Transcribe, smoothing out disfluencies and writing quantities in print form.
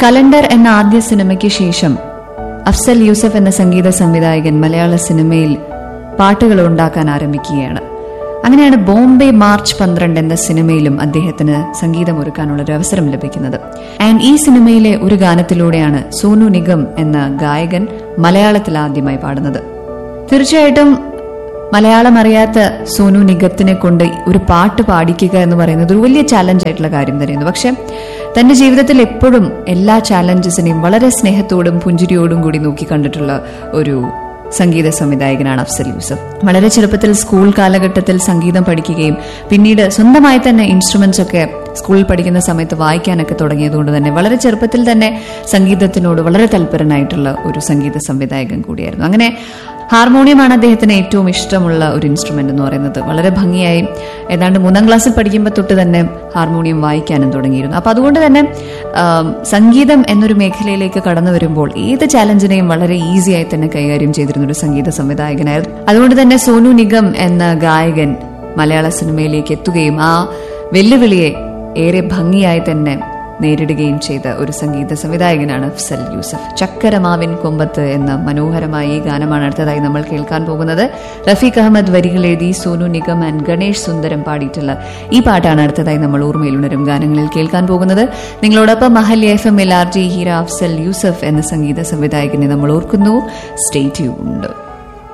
Calendar എന്ന ആദ്യ സിനിമയ്ക്ക് ശേഷം അഫ്സൽ യൂസഫ് എന്ന സംഗീത സംവിധായകൻ മലയാള സിനിമയിൽ പാട്ടുകൾ ഉണ്ടാക്കാൻ ആരംഭിക്കുകയാണ്. അങ്ങനെയാണ് ബോംബെ മാർച്ച് 12 എന്ന സിനിമയിലും അദ്ദേഹത്തിന് സംഗീതം ഒരുക്കാനുള്ള ഒരു അവസരം ലഭിക്കുന്നത്. ആൻഡ് ഈ സിനിമയിലെ ഒരു ഗാനത്തിലൂടെയാണ് സോനു നിഗം എന്ന ഗായകൻ മലയാളത്തിൽ ആദ്യമായി പാടുന്നത്. തീർച്ചയായിട്ടും മലയാളം അറിയാത്ത സോനു നിഗത്തിനെ കൊണ്ട് ഒരു പാട്ട് പാടിക്കുക എന്ന് പറയുന്നത് ഒരു വലിയ ചാലഞ്ച് ആയിട്ടുള്ള കാര്യം തന്നെയായിരുന്നു. പക്ഷെ തന്റെ ജീവിതത്തിൽ എപ്പോഴും എല്ലാ ചാലഞ്ചസിനെയും വളരെ സ്നേഹത്തോടും പുഞ്ചിരിയോടും കൂടി നോക്കിക്കണ്ടിട്ടുള്ള ഒരു സംഗീത സംവിധായകനാണ് അഫ്സൽ യൂസഫ്. വളരെ ചെറുപ്പത്തിൽ സ്കൂൾ കാലഘട്ടത്തിൽ സംഗീതം പഠിക്കുകയും പിന്നീട് സ്വന്തമായി തന്നെ ഇൻസ്ട്രുമെന്റ്സ് ഒക്കെ സ്കൂളിൽ പഠിക്കുന്ന സമയത്ത് വായിക്കാനൊക്കെ തുടങ്ങിയതുകൊണ്ട് തന്നെ വളരെ ചെറുപ്പത്തിൽ തന്നെ സംഗീതത്തിനോട് വളരെ തൽപരനായിട്ടുള്ള ഒരു സംഗീത സംവിധായകൻ കൂടിയായിരുന്നു. അങ്ങനെ ഹാർമോണിയമാണ് അദ്ദേഹത്തിന് ഏറ്റവും ഇഷ്ടമുള്ള ഒരു ഇൻസ്ട്രുമെന്റ് എന്ന് പറയുന്നത്. വളരെ ഭംഗിയായി ഏതാണ്ട് 3ാം ക്ലാസ്സിൽ പഠിക്കുമ്പോൾ തൊട്ട് തന്നെ ഹാർമോണിയം വായിക്കാനും തുടങ്ങിയിരുന്നു. അപ്പൊ അതുകൊണ്ട് തന്നെ സംഗീതം എന്നൊരു മേഖലയിലേക്ക് കടന്നു വരുമ്പോൾ ഏത് ചാലഞ്ചിനെയും വളരെ ഈസിയായി തന്നെ കൈകാര്യം ചെയ്തിരുന്ന ഒരു സംഗീത സംവിധായകനായിരുന്നു. അതുകൊണ്ട് തന്നെ സോനു നിഗം എന്ന ഗായകൻ മലയാള സിനിമയിലേക്ക് എത്തുകയും ആ വെല്ലുവിളിയെ ഏറെ ഭംഗിയായി തന്നെ നേരിടുകയും ചെയ്ത ഒരു സംഗീത സംവിധായകനാണ് അഫ്സൽ യൂസഫ്. ചക്കരമാവിൻ കൊമ്പത്ത് എന്ന മനോഹരമായ ഈ ഗാനമാണ് അടുത്തതായി നമ്മൾ കേൾക്കാൻ പോകുന്നത്. റഫീഖ് അഹമ്മദ് വരികൾ എഴുതി സോനു നിഗം ആൻഡ് ഗണേഷ് സുന്ദരം പാടിയിട്ടുള്ള ഈ പാട്ടാണ് അടുത്തതായി നമ്മൾ ഓർമ്മയിലുണരും ഗാനങ്ങളിൽ കേൾക്കാൻ പോകുന്നത്. നിങ്ങളോടൊപ്പം മഹല്യ FM RJ ഹീര അഫ്സൽ യൂസഫ് എന്ന സംഗീത സംവിധായകനെ നമ്മൾ ഓർക്കുന്നു. Stay tuned.